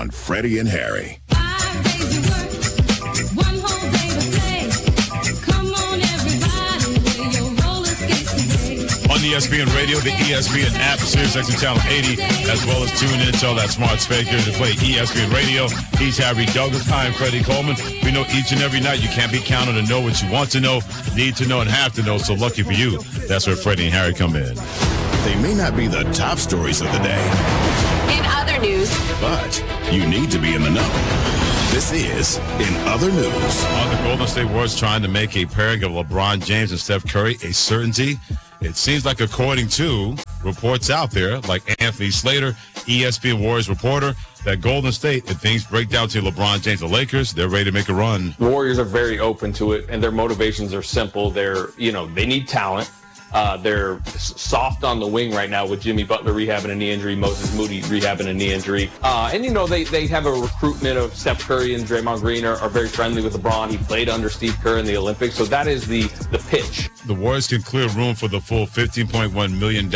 on Freddie and Harry. 5 days to work, 1 whole day to play. Come on, everybody, wear your roller skates today. On ESPN Radio, the ESPN app, SiriusXM Channel 80, as well as tune in to all that smart speaker to play ESPN Radio. He's Harry Douglas. I'm Freddie Coleman. We know each and every night you can't be counted to know what you want to know, need to know, and have to know. So lucky for you, that's where Freddie and Harry come in. They may not be the top stories of the day, In other news, but you need to be in the know. This is In Other News. On the Golden State Warriors trying to make a pairing of LeBron James and Steph Curry a certainty. It seems like, according to reports out there, like Anthony Slater, ESPN Warriors reporter, that Golden State, if things break down to LeBron James and the Lakers, they're ready to make a run. The Warriors are very open to it, and their motivations are simple. They need talent. They're soft on the wing right now with Jimmy Butler rehabbing a knee injury, Moses Moody rehabbing a knee injury. They have a recruitment of Steph Curry and Draymond Green are very friendly with LeBron. He played under Steve Kerr in the Olympics, so that is the pitch. The Warriors can clear room for the full $15.1 million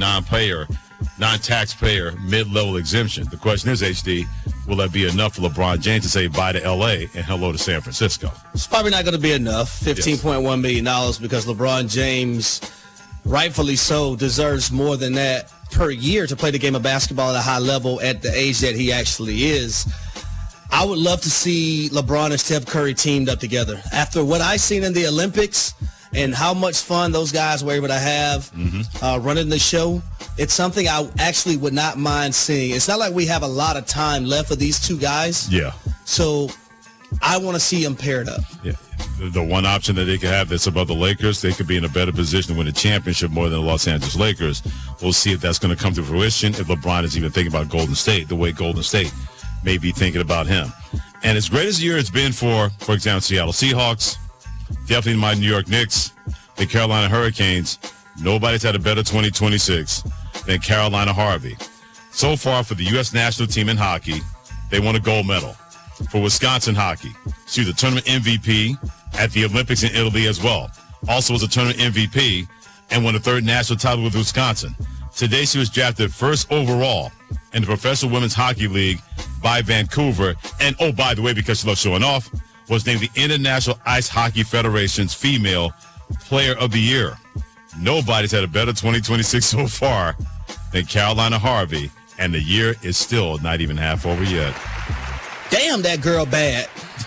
non-taxpayer mid-level exemption. The question is, HD, will that be enough for LeBron James to say bye to L.A. and hello to San Francisco? It's probably not going to be enough, $15.1 million, because LeBron James, rightfully so, deserves more than that per year to play the game of basketball at a high level at the age that he actually is. I would love to see LeBron and Steph Curry teamed up together. After what I've seen in the Olympics and how much fun those guys were able to have running the show, it's something I actually would not mind seeing. It's not like we have a lot of time left for these two guys. Yeah. So I want to see them paired up. Yeah. The one option that they could have that's above the Lakers, they could be in a better position to win a championship more than the Los Angeles Lakers. We'll see if that's going to come to fruition, if LeBron is even thinking about Golden State, the way Golden State may be thinking about him. And as great as the year it's been for example, Seattle Seahawks, definitely my New York Knicks, the Carolina Hurricanes, nobody's had a better 2026 than Carolina Harvey. So far for the U.S. national team in hockey, they won a gold medal. For Wisconsin hockey, she was the tournament MVP at the Olympics in Italy as well. Also was a tournament MVP and won a third national title with Wisconsin. Today she was drafted first overall in the Professional Women's Hockey League by Vancouver. And, oh, by the way, because she loves showing off, was named the International Ice Hockey Federation's Female Player of the Year. Nobody's had a better 2026 so far than Carolina Harvey, and the year is still not even half over yet. Damn, that girl bad.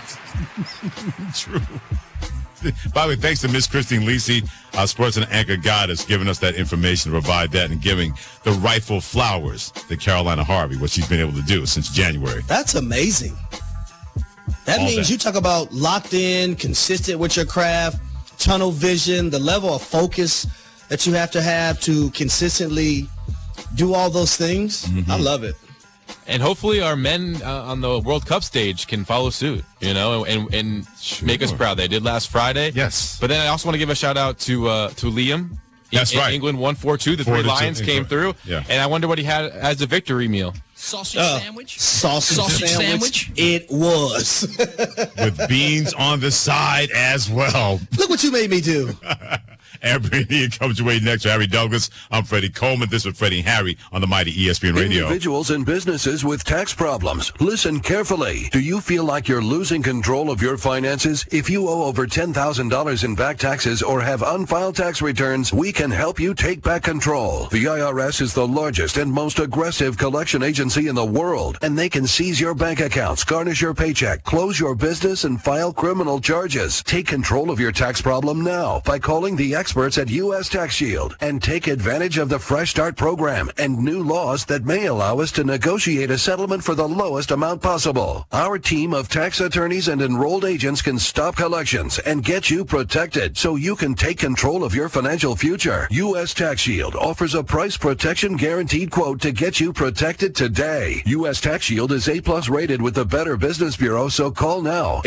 True. By the way, thanks to Miss Christine Lisi, our sports and anchor goddess, giving us that information to provide that and giving the rightful flowers to Carolina Harvey, what she's been able to do since January. That's amazing. That means you talk about locked in, consistent with your craft, tunnel vision, the level of focus that you have to consistently do all those things. Mm-hmm. I love it. And hopefully our men on the World Cup stage can follow suit, and sure. Make us proud. They did last Friday. Yes. But then I also want to give a shout out to Liam. That's right. England 1-4-2. The three Lions came through. Yeah. And I wonder what he had as a victory meal. Sausage sandwich? Sausage sandwich? It was. With beans on the side as well. Look what you made me do. Everybody comes your way next. Harry Douglas. I'm Freddie Coleman. This is Freddie and Harry on the mighty ESPN Radio. Individuals and businesses with tax problems. Listen carefully. Do you feel like you're losing control of your finances? If you owe over $10,000 in back taxes or have unfiled tax returns, we can help you take back control. The IRS is the largest and most aggressive collection agency in the world, and they can seize your bank accounts, garnish your paycheck, close your business, and file criminal charges. Take control of your tax problem now by calling the experts at U.S. Tax Shield and take advantage of the Fresh Start program and new laws that may allow us to negotiate a settlement for the lowest amount possible. Our team of tax attorneys and enrolled agents can stop collections and get you protected so you can take control of your financial future. U.S. Tax Shield offers a price protection guaranteed quote to get you protected today. U.S. Tax Shield is A+ rated with the Better Business Bureau, so call now.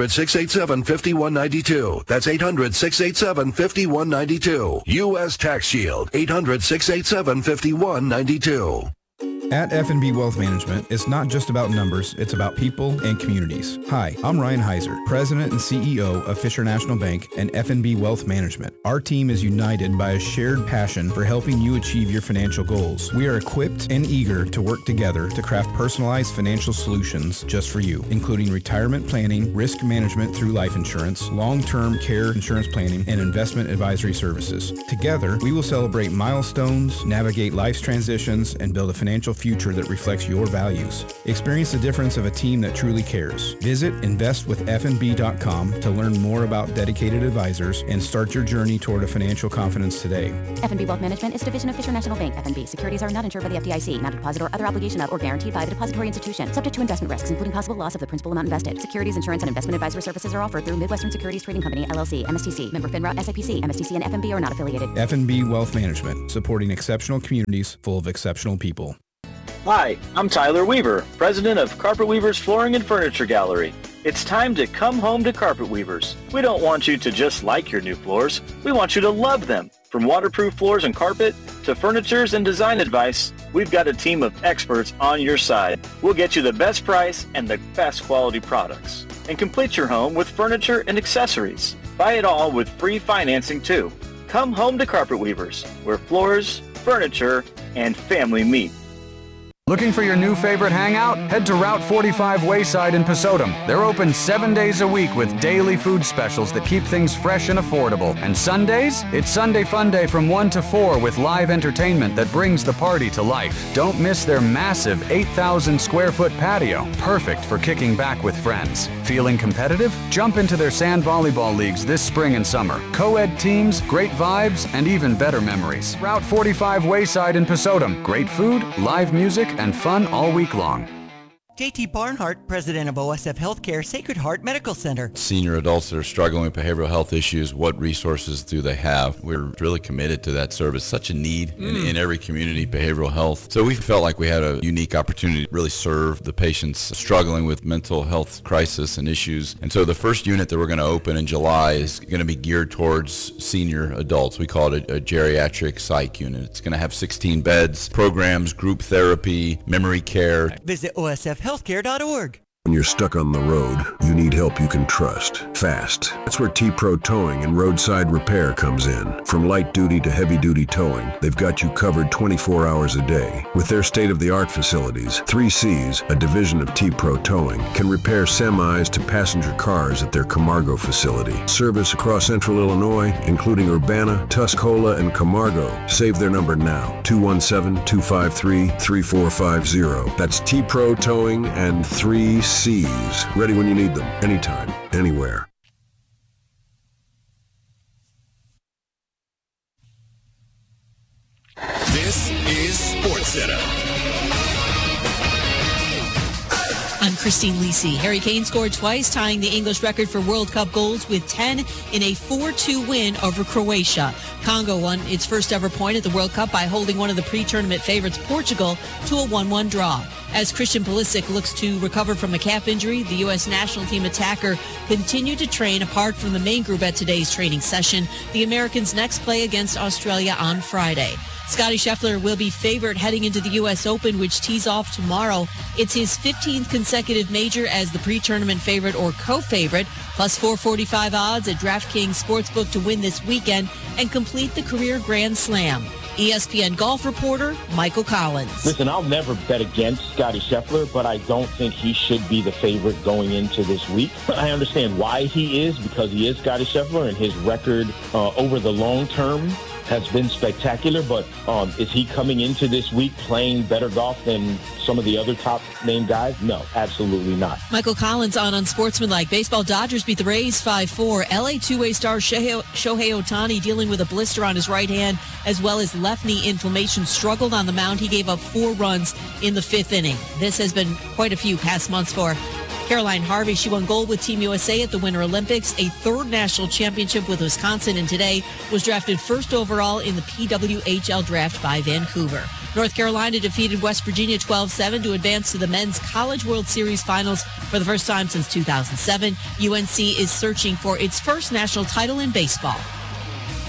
800-687-5192. That's 800-687-5192. U.S. Tax Shield, 800-687-5192. At F&B Wealth Management, it's not just about numbers, it's about people and communities. Hi, I'm Ryan Heiser, President and CEO of Fisher National Bank and F&B Wealth Management. Our team is united by a shared passion for helping you achieve your financial goals. We are equipped and eager to work together to craft personalized financial solutions just for you, including retirement planning, risk management through life insurance, long-term care insurance planning, and investment advisory services. Together, we will celebrate milestones, navigate life's transitions, and build a financial future that reflects your values. Experience the difference of a team that truly cares. Visit investwithfnb.com to learn more about dedicated advisors and start your journey toward a financial confidence today. F&B Wealth Management is a division of Fisher National Bank. F&B securities are not insured by the FDIC, not a deposit or other obligation of or guaranteed by the depository institution, subject to investment risks, including possible loss of the principal amount invested. Securities, insurance, and investment advisory services are offered through Midwestern Securities Trading Company, LLC, MSTC, member FINRA, SIPC. MSTC and F&B are not affiliated. F&B Wealth Management, supporting exceptional communities full of exceptional people. Hi, I'm Tyler Weaver, president of Carpet Weavers Flooring and Furniture Gallery. It's time to come home to Carpet Weavers. We don't want you to just like your new floors. We want you to love them. From waterproof floors and carpet to furnitures and design advice, we've got a team of experts on your side. We'll get you the best price and the best quality products. And complete your home with furniture and accessories. Buy it all with free financing too. Come home to Carpet Weavers, where floors, furniture, and family meet. Looking for your new favorite hangout? Head to Route 45 Wayside in Pesotum. They're open 7 days a week with daily food specials that keep things fresh and affordable. And Sundays? It's Sunday Fun Day from 1 to 4 with live entertainment that brings the party to life. Don't miss their massive 8,000 square foot patio, perfect for kicking back with friends. Feeling competitive? Jump into their sand volleyball leagues this spring and summer. Co-ed teams, great vibes, and even better memories. Route 45 Wayside in Pesotum. Great food, live music, and fun all week long. JT Barnhart, president of OSF Healthcare Sacred Heart Medical Center. Senior adults that are struggling with behavioral health issues, what resources do they have? We're really committed to that service. Such a need in every community, behavioral health. So we felt like we had a unique opportunity to really serve the patients struggling with mental health crisis and issues. And so the first unit that we're going to open in July is going to be geared towards senior adults. We call it a geriatric psych unit. It's going to have 16 beds, programs, group therapy, memory care. Visit OSFHealthcare.org. When you're stuck on the road, you need help you can trust. Fast. That's where T-Pro Towing and Roadside Repair comes in. From light duty to heavy duty towing, they've got you covered 24 hours a day. With their state-of-the-art facilities, 3Cs, a division of T-Pro Towing, can repair semis to passenger cars at their Camargo facility. Service across central Illinois, including Urbana, Tuscola, and Camargo. Save their number now, 217-253-3450. That's T-Pro Towing and 3Cs. Ready when you need them, anytime, anywhere. This is SportsCenter. I'm Christine Lisi. Harry Kane scored twice, tying the English record for World Cup goals with 10 in a 4-2 win over Croatia. Congo won its first ever point at the World Cup by holding one of the pre-tournament favorites, Portugal, to a 1-1 draw. As Christian Pulisic looks to recover from a calf injury, the U.S. national team attacker continued to train apart from the main group at today's training session. The Americans next play against Australia on Friday. Scottie Scheffler will be favored heading into the U.S. Open, which tees off tomorrow. It's his 15th consecutive major as the pre-tournament favorite or co-favorite, plus 445 odds at DraftKings Sportsbook to win this weekend and complete the career Grand Slam. ESPN golf reporter Michael Collins. Listen, I'll never bet against Scottie Scheffler, but I don't think he should be the favorite going into this week. I understand why he is, because he is Scottie Scheffler, and his record over the long term has been spectacular, but is he coming into this week playing better golf than some of the other top name guys? No, absolutely not. Michael Collins on Unsportsmanlike. Baseball, Dodgers beat the Rays 5-4. LA two-way star Shohei Ohtani dealing with a blister on his right hand as well as left knee inflammation struggled on the mound. He gave up 4 runs in the 5th inning. This has been quite a few past months for Caroline Harvey. She won gold with Team USA at the Winter Olympics, a 3rd national championship with Wisconsin, and today was drafted 1st overall in the PWHL draft by Vancouver. North Carolina defeated West Virginia 12-7 to advance to the Men's College World Series Finals for the first time since 2007. UNC is searching for its first national title in baseball.